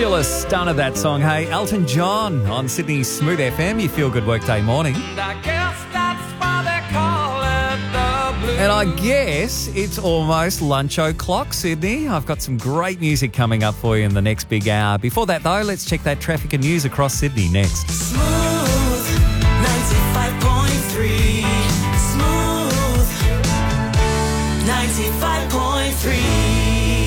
Still a stunner, that song. Hey, Elton John on Sydney's Smooth FM, you feel good workday morning. And I guess that's why they call it the blues. And I guess it's almost lunch o'clock, Sydney. I've got some great music coming up for you in the next big hour. Before that, though, let's check that traffic and news across Sydney next. Smooth 95.3. Smooth 95.3.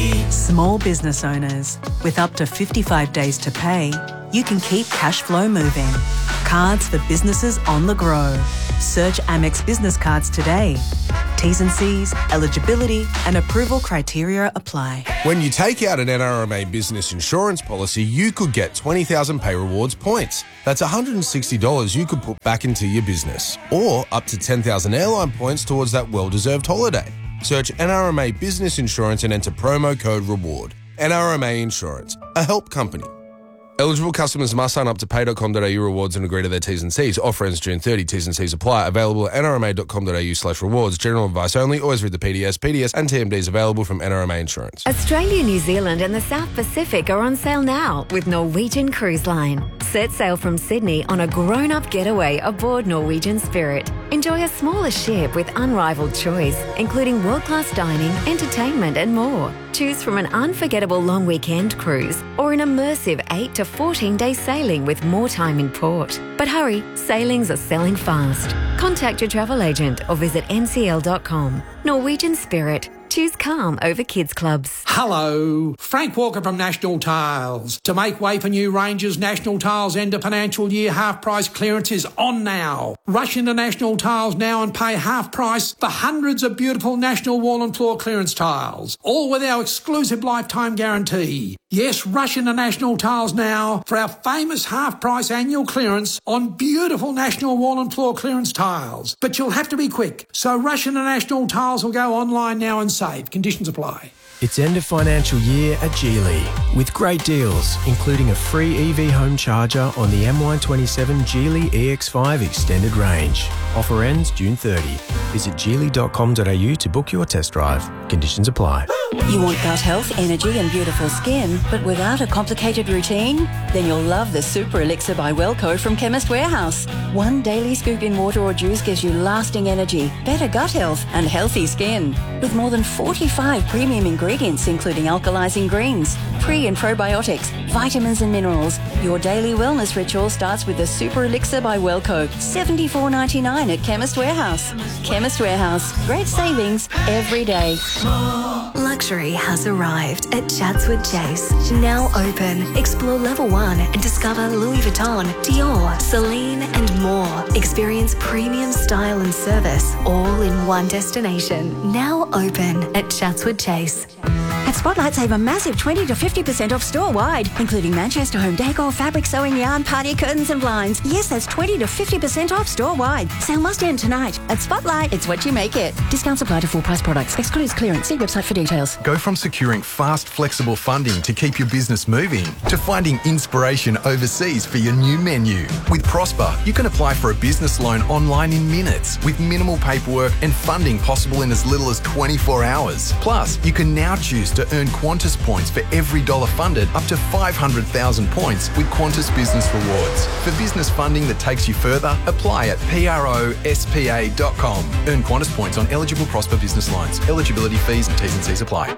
Small business owners, with up to 55 days to pay, you can keep cash flow moving. Cards for businesses on the grow. Search Amex Business Cards today. T's and C's, eligibility and approval criteria apply. When you take out an NRMA business insurance policy, you could get 20,000 Pay Rewards points. That's $160 you could put back into your business. Or up to 10,000 airline points towards that well-deserved holiday. Search NRMA Business Insurance and enter promo code REWARD. NRMA Insurance, a help company. Eligible customers must sign up to pay.com.au rewards and agree to their T's and C's. Offer ends June 30. T's and C's apply. Available at nrma.com.au/rewards. General advice only. Always read the PDS. PDS and TMDs available from NRMA Insurance. Australia, New Zealand and the South Pacific are on sale now with Norwegian Cruise Line. Set sail from Sydney on a grown-up getaway aboard Norwegian Spirit. Enjoy a smaller ship with unrivaled choice, including world-class dining, entertainment and more. Choose from an unforgettable long weekend cruise or an immersive 8 to 14-day sailing with more time in port. But hurry, sailings are selling fast. Contact your travel agent or visit ncl.com. Norwegian Spirit. Choose calm over kids clubs. Hello, Frank Walker from National Tiles. To make way for new ranges, National Tiles end of financial year half price clearance is on now. Rush into National Tiles now and pay half price for hundreds of beautiful National wall and floor clearance tiles, all with our exclusive lifetime guarantee. Yes, rush into National Tiles now for our famous half price annual clearance on beautiful National wall and floor clearance tiles. But you'll have to be quick, so rush into National Tiles or go online now and save. Conditions apply. It's end of financial year at Geely with great deals, including a free EV home charger on the MY27 Geely EX5 extended range. Offer ends June 30. Visit geely.com.au to book your test drive. Conditions apply. You want gut health, energy and beautiful skin, but without a complicated routine? Then you'll love the Super Elixir by Wellco from Chemist Warehouse. One daily scoop in water or juice gives you lasting energy, better gut health and healthy skin. With more than 45 premium ingredients, including alkalizing greens, pre- and probiotics, vitamins and minerals, your daily wellness ritual starts with the Super Elixir by Wellco, $74.99 at Chemist Warehouse. Chemist Warehouse, great savings every day. Luxury has arrived at Chatswood Chase. Now open. Explore Level 1 and discover Louis Vuitton, Dior, Celine and more. Experience premium style and service all in one destination. Now open at Chatswood Chase. At Spotlight, save a massive 20 to 50% off store-wide, including Manchester home decor, fabric, sewing yarn, party curtains and blinds. Yes, that's 20 to 50% off store-wide. Sale must end tonight. At Spotlight, it's what you make it. Discounts apply to full-price products. Excludes clearance. See website for details. Go from securing fast, flexible funding to keep your business moving to finding inspiration overseas for your new menu. With Prosper, you can apply for a business loan online in minutes with minimal paperwork and funding possible in as little as 24 hours. Plus, you can now choose to earn Qantas points for every dollar funded up to 500,000 points with Qantas Business Rewards. For business funding that takes you further, apply at prospa.com. Earn Qantas points on eligible Prosper business loans. Eligibility fees and T's and C's apply.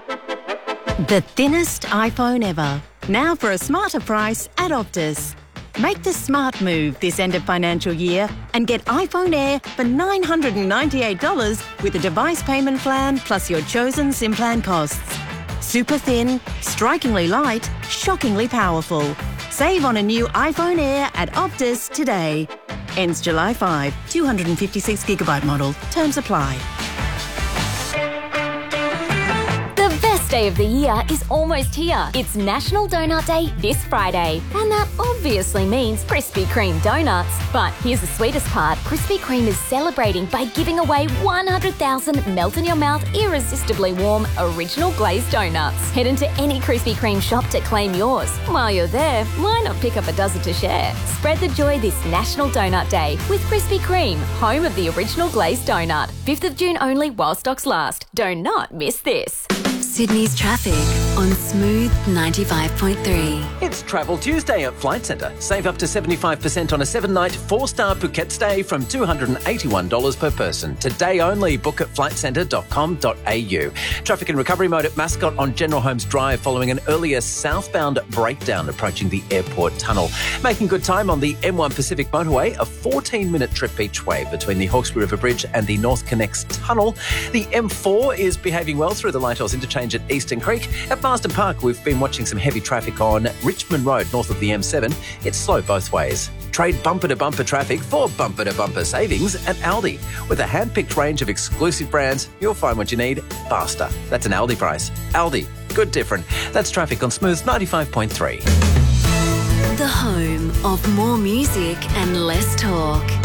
The thinnest iPhone ever. Now for a smarter price at Optus. Make the smart move this end of financial year and get iPhone Air for $998 with a device payment plan plus your chosen SIM plan costs. Super thin, strikingly light, shockingly powerful. Save on a new iPhone Air at Optus today. Ends July 5, 256GB model. Terms apply. The best day of the year is almost here. It's National Donut Day this Friday. And that obviously means Krispy Kreme donuts. But here's the sweetest part. Krispy Kreme is celebrating by giving away 100,000 melt-in-your-mouth, irresistibly warm, original glazed donuts. Head into any Krispy Kreme shop to claim yours. While you're there, why not pick up a dozen to share? Spread the joy this National Donut Day with Krispy Kreme, home of the original glazed donut. 5th of June only while stocks last. Do not miss this. Sydney's traffic on Smooth 95.3. It's Travel Tuesday at Flight Centre. Save up to 75% on a 7-night, 4-star Phuket stay from $281 per person. Today only. Book at flightcentre.com.au. Traffic in recovery mode at Mascot on General Holmes Drive following an earlier southbound breakdown approaching the airport tunnel. Making good time on the M1 Pacific motorway, a 14-minute trip each way between the Hawkesbury River Bridge and the North Connects Tunnel. The M4 is behaving well through the Lighthorse interchange at Eastern Creek. At Marsden Park, we've been watching some heavy traffic on Richmond Road north of the M7. It's slow both ways. Trade bumper-to-bumper traffic for bumper-to-bumper savings at Aldi. With a hand-picked range of exclusive brands, you'll find what you need faster. That's an Aldi price. Aldi. Good different. That's traffic on Smooth 95.3. The home of more music and less talk.